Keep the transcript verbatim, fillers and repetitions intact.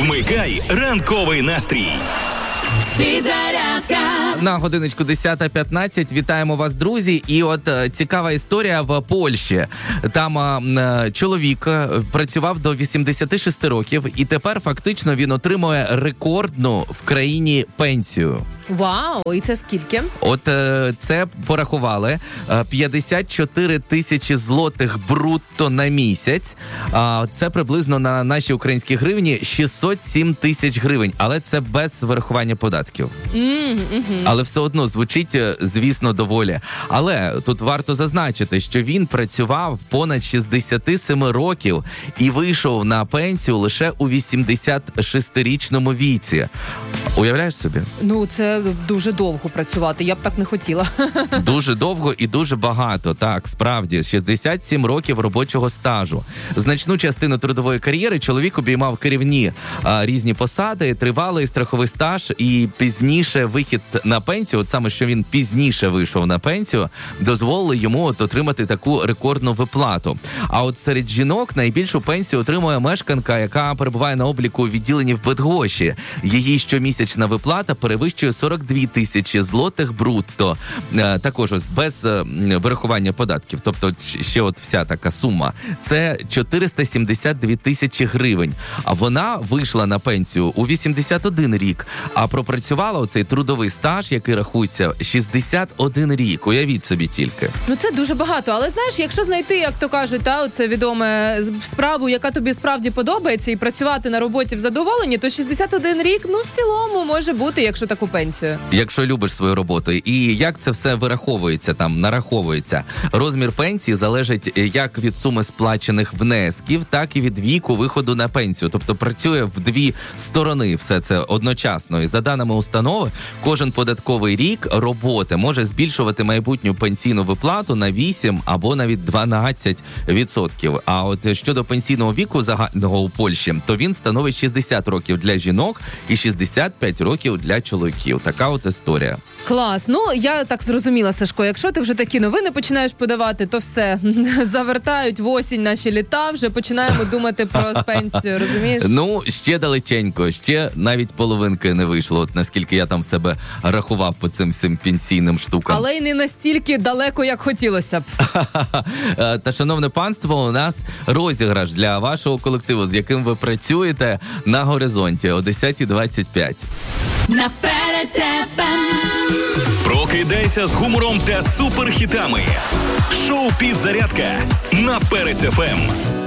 Вмикай ранковий настрій. Підзарядка. На годиночку десята п'ятнадцять. Вітаємо вас, друзі. І от е, цікава історія в Польщі. Там е, чоловік е, працював до вісімдесяти шести років, і тепер фактично він отримує рекордну в країні пенсію. Вау, і це скільки? От е, це порахували е, п'ятдесят чотири тисячі злотих брутто на місяць. А це приблизно на наші українські гривні шістсот сім тисяч гривень, але це без вирахування податків. Mm, mm-hmm. Але все одно звучить, звісно, доволі. Але тут варто зазначити, що він працював понад шістдесят сім років і вийшов на пенсію лише у вісімдесятишестирічному віці. Уявляєш собі? Ну, це дуже довго працювати, я б так не хотіла. Дуже довго і дуже багато, так, справді. шістдесят сім років робочого стажу. Значну частину трудової кар'єри чоловік обіймав керівні а, різні посади, тривалий страховий стаж і пізніше вихід на пенсію, от саме, що він пізніше вийшов на пенсію, дозволили йому от отримати таку рекордну виплату. А от серед жінок найбільшу пенсію отримує мешканка, яка перебуває на обліку у відділенні в Битгоші. Її щомісячна виплата перевищує сорок дві тисячі злотих брутто. Е, також ось без е, вирахування податків. Тобто ще от вся така сума. Це чотириста сімдесят дві тисячі гривень. А вона вийшла на пенсію у вісімдесят один рік, а пропрацювала оцей трудовий стаж, який рахується шістдесят один рік. Уявіть собі тільки. Ну це дуже багато, але знаєш, якщо знайти, як то кажуть, та, оце відоме справу, яка тобі справді подобається, і працювати на роботі в задоволенні, то шістдесят один рік, ну в цілому може бути, якщо таку пенсію. Якщо любиш свою роботу. І як це все вираховується, там, нараховується? Розмір пенсії залежить як від суми сплачених внесків, так і від віку виходу на пенсію. Тобто працює в дві сторони все це одночасно. І за даними установи, кожен податковий рік роботи може збільшувати майбутню пенсійну виплату на вісім або навіть дванадцять відсотків. А от щодо пенсійного віку загального у Польщі, то він становить шістдесят років для жінок і шістдесят п'ять років для чоловіків. Така от історія. Клас. Ну, я так зрозуміла, Сашко, якщо ти вже такі новини починаєш подавати, то все, завертають в осінь наші літа, вже починаємо думати про пенсію, розумієш? Ну, ще далеченько, ще навіть половинки не вийшло, от наскільки я там себе рахував по цим всім пенсійним штукам. Але й не настільки далеко, як хотілося б. Та, шановне панство, у нас розіграш для вашого колективу, з яким ви працюєте на горизонті о десята двадцять п'ять. Наперед еф ем. Прокидайся з гумором та суперхітами. Шоу «Підзарядка» на Перець еф ем.